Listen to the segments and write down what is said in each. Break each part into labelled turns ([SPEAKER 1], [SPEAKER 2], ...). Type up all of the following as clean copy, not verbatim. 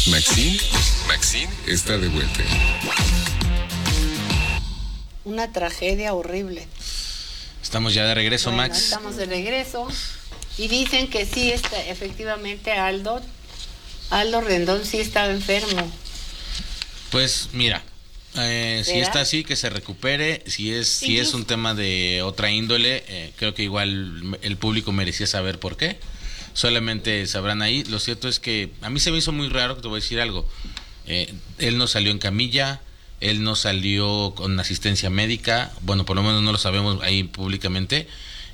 [SPEAKER 1] Maxine está de vuelta.
[SPEAKER 2] Una tragedia horrible.
[SPEAKER 3] Estamos ya de regreso,
[SPEAKER 2] Bueno,
[SPEAKER 3] Max.
[SPEAKER 2] estamos de regreso y dicen que sí, efectivamente Aldo Rendón sí estaba enfermo.
[SPEAKER 3] Pues mira, si está así, que se recupere. Si es un tema de otra índole, creo que igual el público merecía saber por qué. Solamente sabrán ahí. Lo cierto es que a mí se me hizo muy raro, que te voy a decir algo. Él no salió en camilla, él no salió con asistencia médica. Bueno, por lo menos no lo sabemos ahí públicamente.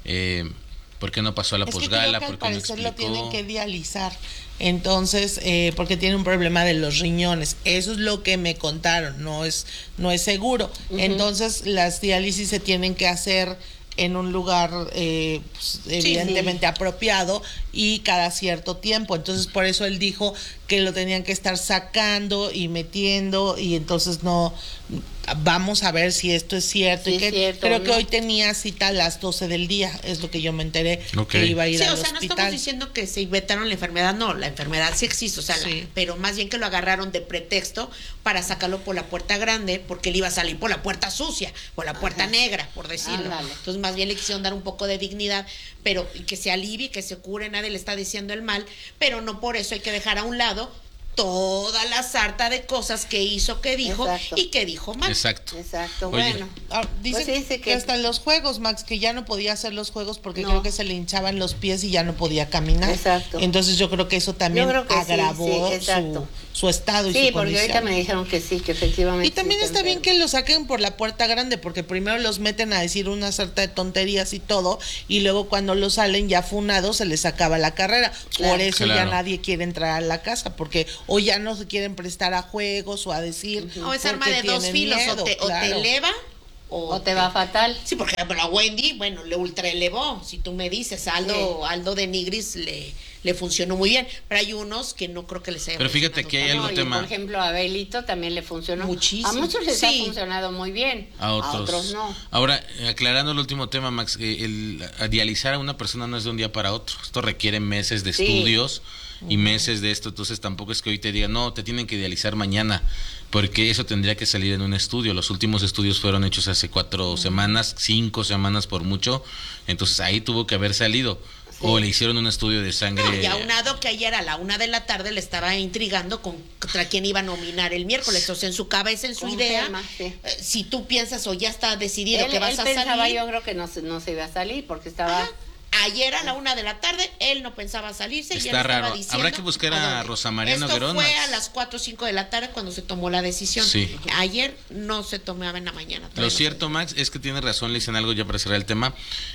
[SPEAKER 3] ¿Por qué no pasó a la posgala?
[SPEAKER 4] Al
[SPEAKER 3] ¿Por qué no
[SPEAKER 4] parecer
[SPEAKER 3] explicó?
[SPEAKER 4] lo tienen que dializar. Entonces, porque tiene un problema de los riñones. Eso es lo que me contaron, no es seguro. Entonces, las diálisis se tienen que hacer en un lugar evidentemente apropiado y cada cierto tiempo. Entonces, por eso él dijo que lo tenían que estar sacando y metiendo, y entonces no vamos a ver si esto es cierto.
[SPEAKER 2] Sí,
[SPEAKER 4] y que
[SPEAKER 2] es cierto,
[SPEAKER 4] creo
[SPEAKER 2] ¿no?
[SPEAKER 4] que hoy tenía cita a las 12 del día, es lo que yo me enteré, que iba a ir al hospital.
[SPEAKER 5] No estamos diciendo que se inventaron la enfermedad, no, la enfermedad sí existe, pero más bien que lo agarraron de pretexto para sacarlo por la puerta grande, porque él iba a salir por la puerta sucia, por la puerta negra, por decirlo. Entonces más bien le quisieron dar un poco de dignidad, pero que se alivie, que se cure, nadie le está diciendo el mal, pero no por eso hay que dejar a un lado toda la sarta de cosas que hizo, que dijo y que dijo mal.
[SPEAKER 3] Exacto.
[SPEAKER 2] Oye, bueno.
[SPEAKER 4] Dicen
[SPEAKER 2] Pues dice
[SPEAKER 4] que hasta en los juegos, Max, que ya no podía hacer los juegos porque creo que se le hinchaban los pies y ya no podía caminar.
[SPEAKER 2] Exacto.
[SPEAKER 4] Entonces yo creo que eso también agravó su estado y su condición.
[SPEAKER 2] Sí, porque ahorita me dijeron que sí, que efectivamente.
[SPEAKER 4] Y también está bien que lo saquen por la puerta grande, porque primero los meten a decir una sarta de tonterías y todo, y luego cuando los salen ya funados se les acaba la carrera. Por eso ya nadie quiere entrar a la casa, porque o ya no se quieren prestar a juegos o a decir.
[SPEAKER 5] O es arma de dos filos, o te eleva
[SPEAKER 2] o te va fatal.
[SPEAKER 5] Sí, porque a Wendy, bueno, le ultra elevó. Si tú me dices, Aldo de Nigris le funcionó muy bien, pero hay unos que no creo que les haya
[SPEAKER 3] Pero fíjate que hay algo tema.
[SPEAKER 2] Por ejemplo, a Belito también le funcionó
[SPEAKER 5] muchísimo.
[SPEAKER 2] A muchos les ha funcionado muy bien, a otros no.
[SPEAKER 3] Ahora, aclarando el último tema, Max, el dializar a una persona no es de un día para otro. Esto requiere meses de estudios y meses de esto, entonces tampoco es que hoy te digan, no, te tienen que dializar mañana, porque eso tendría que salir en un estudio. Los últimos estudios fueron hechos hace 4 semanas, 5 semanas por mucho, entonces ahí tuvo que haber salido. O le hicieron un estudio de sangre.
[SPEAKER 5] Y aunado que ayer a la 1 de la tarde le estaba intrigando contra quién iba a nominar el miércoles. Entonces, en su cabeza, en su idea, si tú piensas o ya está decidido que vas a salir.
[SPEAKER 2] Yo creo que no se iba a salir porque estaba.
[SPEAKER 5] Ayer a la 1 de la tarde él no pensaba salirse.
[SPEAKER 3] Está
[SPEAKER 5] y él estaba
[SPEAKER 3] raro.
[SPEAKER 5] diciendo,
[SPEAKER 3] habrá que buscar a Rosa María Noguerón.
[SPEAKER 5] Esto fue a las 4 o 5 de la tarde cuando se tomó la decisión.
[SPEAKER 3] Sí.
[SPEAKER 5] Ayer no se tomaba en la mañana.
[SPEAKER 3] Lo cierto, Max, es que tiene razón, le dicen algo ya para cerrar el tema.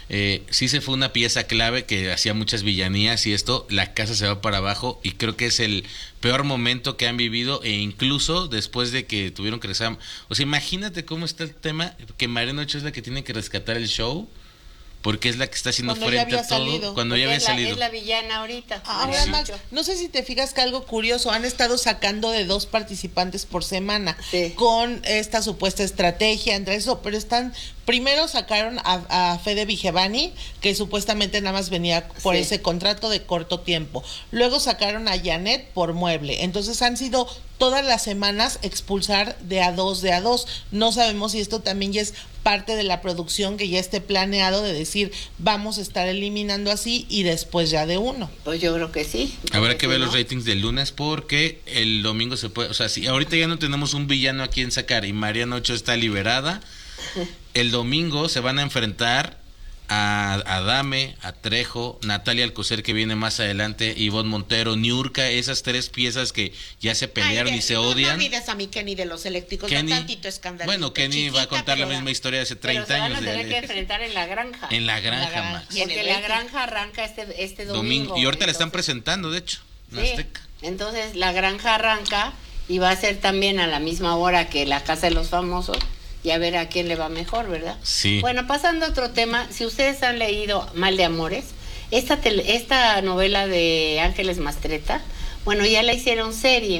[SPEAKER 3] Sí se fue una pieza clave que hacía muchas villanías y esto, la casa se va para abajo y creo que es el peor momento que han vivido, e incluso después de que tuvieron que regresar. O sea, imagínate cómo está el tema, que Mariana Ochoa es la que tiene que rescatar el show, porque es la que está haciendo frente a todo. Cuando ya había salido.
[SPEAKER 2] Es la villana ahorita.
[SPEAKER 4] Ahora, Max, no sé si te fijas que algo curioso, han estado sacando de 2 participantes por semana con esta supuesta estrategia entre eso, pero primero sacaron a Fede Vigevani, que supuestamente nada más venía por ese contrato de corto tiempo. Luego sacaron a Janet por mueble. Entonces han sido todas las semanas expulsar de a dos. No sabemos si esto también ya es parte de la producción, que ya esté planeado de decir, vamos a estar eliminando así y después ya de uno.
[SPEAKER 2] Pues yo creo que sí.
[SPEAKER 3] Habrá que ver los ratings del lunes, porque el domingo se puede, o sea, si ahorita ya no tenemos un villano a quien sacar y Mariana Ochoa está liberada, el domingo se van a enfrentar a Adame, a Trejo, Natalia Alcocer, que viene más adelante, Ivonne Montero, Niurka, esas 3 piezas que ya se pelearon y se odian.
[SPEAKER 5] No olvides a mi Kenny de los eléctricos,
[SPEAKER 3] Kenny,
[SPEAKER 5] da tantito escándalo.
[SPEAKER 3] Bueno, Kenny va a contar la misma historia de hace 30 años.
[SPEAKER 2] Pero se van a tener que enfrentar en la granja.
[SPEAKER 3] En la granja, Max.
[SPEAKER 2] Porque la granja arranca este domingo.
[SPEAKER 3] Y ahorita la están presentando, de hecho, en Azteca.
[SPEAKER 2] Entonces la granja arranca y va a ser también a la misma hora que la Casa de los Famosos, y a ver a quién le va mejor, ¿verdad?
[SPEAKER 3] Sí.
[SPEAKER 2] Bueno, pasando a otro tema, si ustedes han leído Mal de Amores, esta novela de Ángeles Mastretta, bueno, ya la hicieron serie,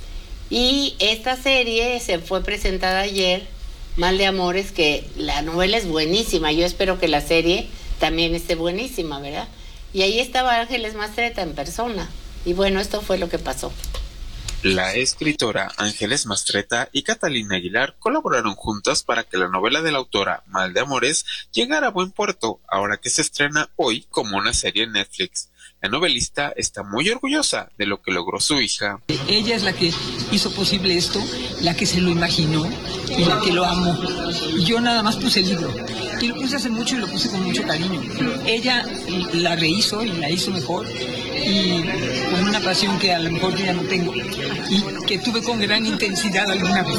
[SPEAKER 2] y esta serie se fue presentada ayer, Mal de Amores, que la novela es buenísima, yo espero que la serie también esté buenísima, ¿verdad? Y ahí estaba Ángeles Mastretta en persona, y bueno, esto fue lo que pasó.
[SPEAKER 1] La escritora Ángeles Mastretta y Catalina Aguilar colaboraron juntas para que la novela de la autora Mal de Amores llegara a buen puerto, ahora que se estrena hoy como una serie en Netflix. La novelista está muy orgullosa de lo que logró su hija.
[SPEAKER 6] Ella es la que hizo posible esto, la que se lo imaginó y la que lo amó. Yo nada más puse el libro. Y lo puse hace mucho y lo puse con mucho cariño. Ella la rehizo y la hizo mejor. Y con una pasión que a lo mejor yo ya no tengo. Y que tuve con gran intensidad alguna vez.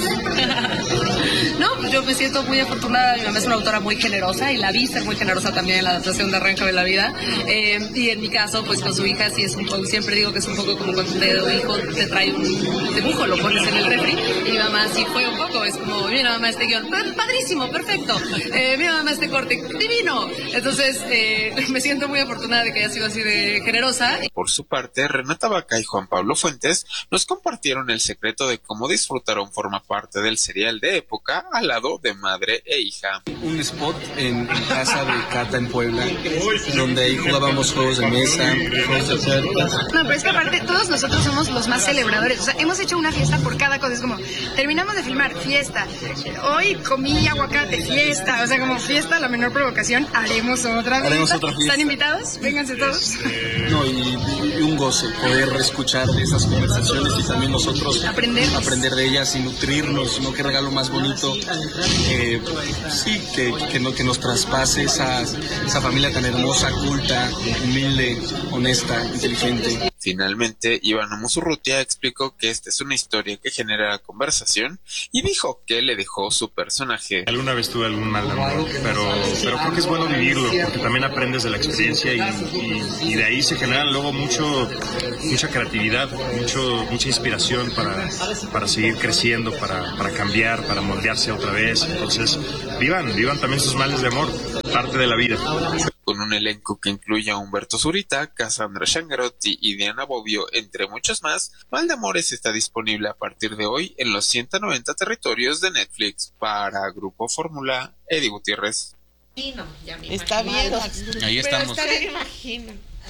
[SPEAKER 7] No, yo me siento muy afortunada. Mi mamá es una autora muy generosa y la vi ser muy generosa también en la adaptación de Arranca de la Vida. Y en mi caso, pues con su hija sí es un poco, siempre digo que es un poco como cuando tu hijo te trae un dibujo, lo pones en el refri. Y mi mamá sí fue un poco, es como, mira mamá este guión, padrísimo, perfecto. Mira mamá este corte, divino. Entonces me siento muy afortunada de que haya sido así de generosa.
[SPEAKER 1] Por su parte, Renata Vaca y Juan Pablo Fuentes nos compartieron el secreto de cómo disfrutaron forma parte del serial de época al lado de madre e hija.
[SPEAKER 8] Un spot en casa de Cata en Puebla, donde ahí jugábamos juegos de mesa, juegos de cartas.
[SPEAKER 9] No, pero es que aparte todos nosotros somos los más celebradores, o sea, hemos hecho una fiesta por cada cosa, es como, terminamos de filmar, fiesta, hoy comí aguacate, fiesta, o sea, como fiesta, la menor provocación, haremos otra fiesta. ¿Están invitados? Vénganse todos.
[SPEAKER 8] No, y un goce poder escuchar esas conversaciones y también nosotros aprender de ellas y nutrirnos, ¿no? Qué regalo más bonito, sí, que nos traspase esa familia tan hermosa, culta, humilde, honesta, inteligente.
[SPEAKER 1] Finalmente, Ivana Musurrutia explicó que esta es una historia que genera conversación y dijo que le dejó su personaje.
[SPEAKER 10] Alguna vez tuve algún mal amor, pero creo que es bueno vivirlo porque también aprendes de la experiencia y de ahí se genera luego mucha creatividad, mucha inspiración para seguir creciendo, para cambiar, para moldearse otra vez. Entonces, vivan también sus males de amor, parte de la vida.
[SPEAKER 1] Con un elenco que incluye a Humberto Zurita, Cassandra Sciangarotti y Diana Bobbio, entre muchos más, Mal de Amores está disponible a partir de hoy en los 190 territorios de Netflix. Para Grupo Fórmula, Eddie Gutiérrez.
[SPEAKER 4] Está bien.
[SPEAKER 3] Ahí estamos.
[SPEAKER 4] Pero me imagino.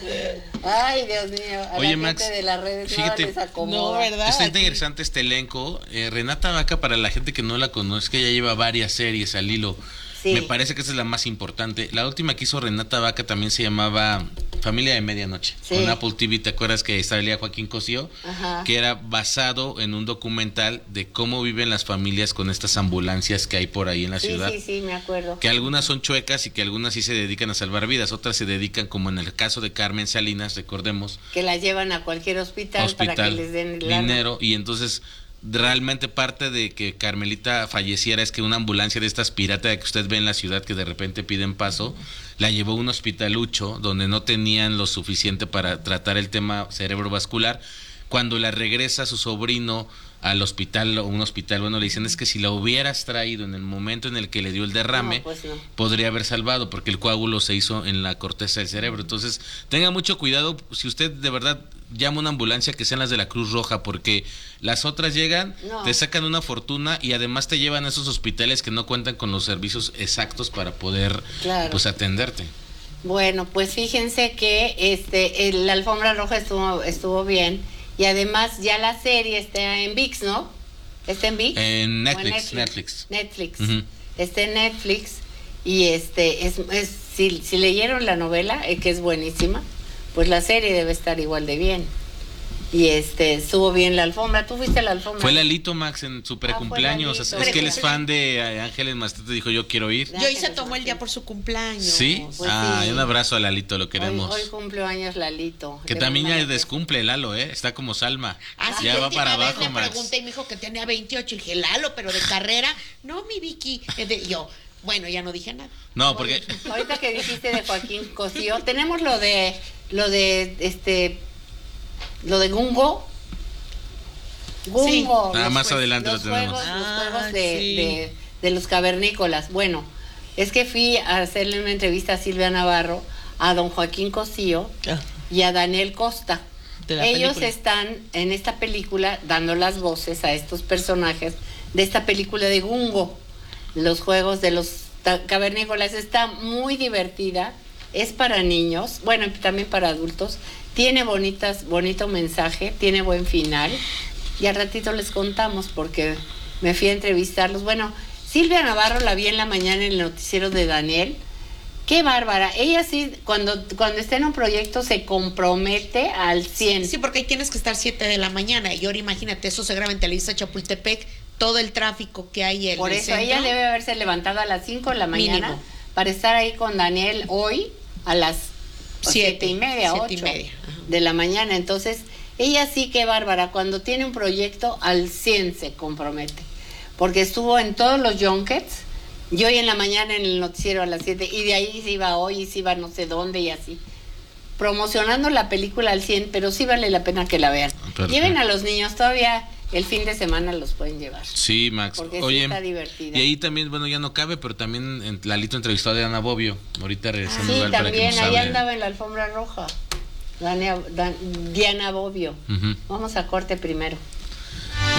[SPEAKER 2] Ay, Dios mío. A
[SPEAKER 3] Oye,
[SPEAKER 2] la
[SPEAKER 3] Max,
[SPEAKER 2] gente de las redes
[SPEAKER 3] fíjate,
[SPEAKER 2] les acomoda.
[SPEAKER 4] No, ¿verdad?
[SPEAKER 3] Está interesante este elenco. Renata Vaca, para la gente que no la conoce, que ya lleva varias series al hilo. Sí. Me parece que esa es la más importante. La última que hizo Renata Vaca también se llamaba Familia de Medianoche. Sí. Con Apple TV, ¿te acuerdas que salía Joaquín Cosío? Ajá. Que era basado en un documental de cómo viven las familias con estas ambulancias que hay por ahí en la ciudad.
[SPEAKER 2] Sí, me acuerdo.
[SPEAKER 3] Que algunas son chuecas y que algunas sí se dedican a salvar vidas, otras se dedican, como en el caso de Carmen Salinas, recordemos.
[SPEAKER 2] Que la llevan a cualquier hospital para que les den el
[SPEAKER 3] dinero. Y entonces realmente parte de que Carmelita falleciera es que una ambulancia de estas pirata que usted ve en la ciudad que de repente piden paso, la llevó a un hospitalucho donde no tenían lo suficiente para tratar el tema cerebrovascular. Cuando la regresa su sobrino al hospital, o un hospital, bueno, le dicen es que si la hubieras traído en el momento en el que le dio el derrame, podría haber salvado, porque el coágulo se hizo en la corteza del cerebro. Entonces, tenga mucho cuidado, si usted de verdad llama a una ambulancia, que sean las de la Cruz Roja, porque las otras llegan, te sacan una fortuna y además te llevan a esos hospitales que no cuentan con los servicios exactos para poder pues atenderte.
[SPEAKER 2] Bueno, pues fíjense que la alfombra roja estuvo bien. Y además ya la serie está en ViX, ¿no? ¿Está en ViX?
[SPEAKER 3] En Netflix.
[SPEAKER 2] Uh-huh. Está en Netflix. Y si leyeron la novela, que es buenísima, pues la serie debe estar igual de bien. Y estuvo bien la alfombra. ¿Tú fuiste a la alfombra?
[SPEAKER 3] Fue Lalito, Max, en su precumpleaños. Es que él es fan de Ángeles Mastretta, dijo yo quiero ir.
[SPEAKER 5] Yo hice tomó el día por su cumpleaños.
[SPEAKER 3] ¿Sí? Pues sí. Un abrazo a Lalito, lo queremos.
[SPEAKER 2] Hoy cumpleaños Lalito.
[SPEAKER 3] Que también ya descumple Lalo, está como Salma. Ya va para abajo,
[SPEAKER 5] Max. Me
[SPEAKER 3] pregunté
[SPEAKER 5] y me dijo que tenía 28 y dije, Lalo, pero de carrera. No, mi Vicky. Yo, bueno, ya no dije nada.
[SPEAKER 3] No, porque
[SPEAKER 2] ahorita que dijiste de Joaquín Cosío, tenemos lo de Gungo.
[SPEAKER 3] Sí. Más adelante lo tenemos.
[SPEAKER 2] Los juegos de los cavernícolas. Bueno, es que fui a hacerle una entrevista a Silvia Navarro, a don Joaquín Cosío y a Daniel Costa. Ellos están en esta película dando las voces a estos personajes de esta película de Gungo, los juegos de los cavernícolas. Está muy divertida, es para niños, bueno, también para adultos. Tiene bonito mensaje, tiene buen final y al ratito les contamos porque me fui a entrevistarlos. Bueno, Silvia Navarro la vi en la mañana en el noticiero de Daniel. Qué bárbara. Ella sí, cuando está en un proyecto se compromete al 100.
[SPEAKER 5] Sí, porque ahí tienes que estar 7 de la mañana. Y ahora imagínate, eso se graba en Televisa Chapultepec, todo el tráfico que hay en
[SPEAKER 2] Por
[SPEAKER 5] el
[SPEAKER 2] eso
[SPEAKER 5] centro.
[SPEAKER 2] ella debe haberse levantado a las 5 de la mañana
[SPEAKER 5] Mínimo.
[SPEAKER 2] para estar ahí con Daniel hoy a las 7:30, 8 de la mañana. Entonces, ella sí que bárbara. Cuando tiene un proyecto, al 100 se compromete. Porque estuvo en todos los junkets. Y hoy en la mañana en el noticiero a las 7, y de ahí se iba hoy, y se iba no sé dónde y así. Promocionando la película al 100, pero sí vale la pena que la vean.
[SPEAKER 3] Perfecto.
[SPEAKER 2] Lleven a los niños, todavía el fin de semana los pueden llevar.
[SPEAKER 3] Sí, Max.
[SPEAKER 2] Porque
[SPEAKER 3] Oye,
[SPEAKER 2] sí está divertida.
[SPEAKER 3] y ahí también, bueno, ya no cabe, pero también Lalito entrevistó a Diana Bobbio. Ahorita regresando
[SPEAKER 2] Sí,
[SPEAKER 3] a ver para que
[SPEAKER 2] también,
[SPEAKER 3] nos
[SPEAKER 2] ahí
[SPEAKER 3] hable.
[SPEAKER 2] andaba en la alfombra roja. Diana Bobbio. Vamos a corte primero.